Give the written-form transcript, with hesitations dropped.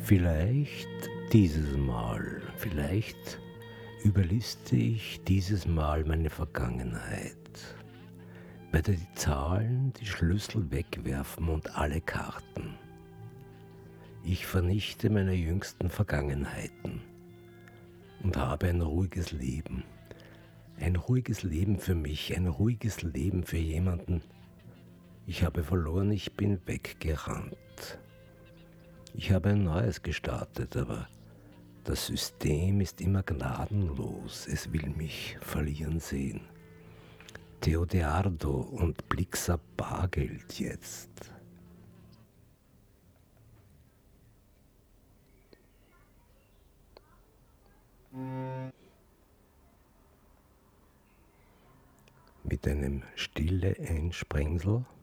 Vielleicht dieses Mal, vielleicht überliste ich dieses Mal meine Vergangenheit, werde die Zahlen, die Schlüssel wegwerfen und alle Karten. Ich vernichte meine jüngsten Vergangenheiten und habe ein ruhiges Leben. Ein ruhiges Leben für mich, ein ruhiges Leben für jemanden. Ich habe verloren, ich bin weggerannt. Ich habe ein neues gestartet, aber das System ist immer gnadenlos. Es will mich verlieren sehen. Theodeardo und Blixa Bargeld jetzt. Mit einem Stille-Einsprengsel